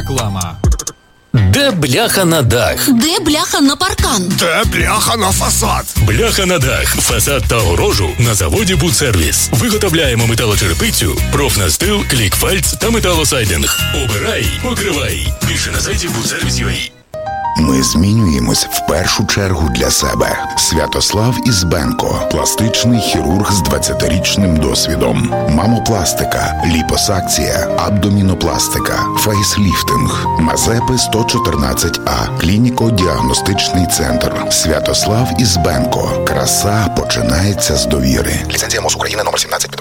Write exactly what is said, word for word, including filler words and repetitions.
Реклама. Де бляха на дах? Де бляха на паркан? Де бляха на фасад? Бляха на дах, фасад та огорожу на заводі «Будсервіс». Виготовляємо металочерепицю, профнастил, клікфальц та металосайдинг. Обирай, покривай. Більше на сайті будсервіс крапка ю а. Ми змінюємось в першу чергу для себе. Святослав Ізбенко – пластичний хірург з двадцятирічним досвідом. Мамопластика, ліпосакція, абдомінопластика, фейсліфтинг. Мазепи сто чотирнадцять А. Клініко-діагностичний центр. Святослав Ізбенко. Краса починається з довіри. Ліцензія МОЗ України номер сімнадцять